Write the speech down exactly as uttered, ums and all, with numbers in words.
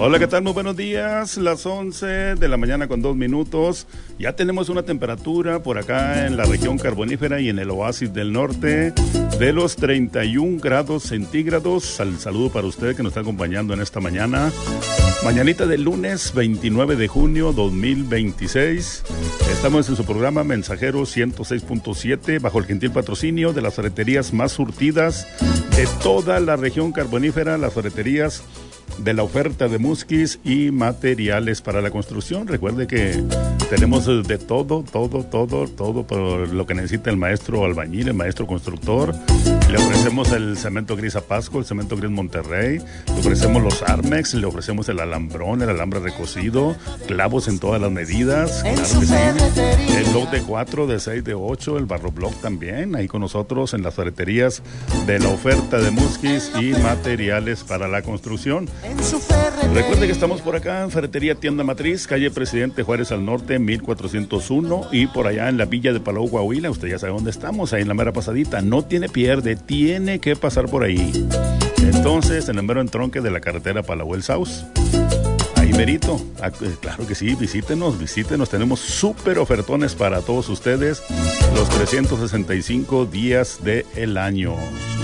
Hola, ¿qué tal? Muy buenos días, las once de la mañana con dos minutos. Ya tenemos una temperatura por acá en la región carbonífera y en el oasis del norte de los treinta y un grados centígrados. Al saludo para usted que nos está acompañando en esta mañana. Mañanita del lunes veintinueve de junio dos mil veintiséis. Estamos en su programa Mensajero ciento seis punto siete bajo el gentil patrocinio de las ferreterías más surtidas de toda la región carbonífera, las ferreterías de la oferta de Musquis y materiales para la construcción. Recuerde que tenemos de todo, todo, todo, todo por lo que necesita el maestro albañil, el maestro constructor. Le ofrecemos el cemento gris Apasco, el cemento gris Monterrey, le ofrecemos los Armex, le ofrecemos el alambrón, el alambre recocido, clavos en todas las medidas, claro que sí. El block de cuatro, de seis, de ocho, el barro block también, ahí con nosotros en las ferreterías de la oferta de Musquis y materiales para la construcción. Recuerde que estamos por acá en Ferretería Tienda Matriz, calle Presidente Juárez al norte, mil cuatrocientos uno, y por allá en la villa de Palau, Coahuila. Usted ya sabe dónde estamos, ahí en la mera pasadita. No tiene pierde, tiene que pasar por ahí. Entonces, en el mero entronque de la carretera Palau El Saus, ahí merito. Ah, claro que sí, visítenos, visítenos. Tenemos súper ofertones para todos ustedes los trescientos sesenta y cinco días del año.